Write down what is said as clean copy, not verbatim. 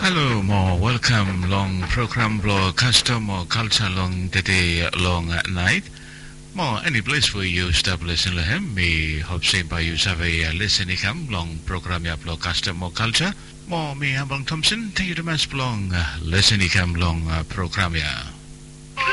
Hello, more welcome long program blog custom or culture long today long night. More any place where you stop listening to him, me hope same by you have a listening him long program ya blog custom or culture. More me Hambong Thompson, thank you to much long listening him long program ya.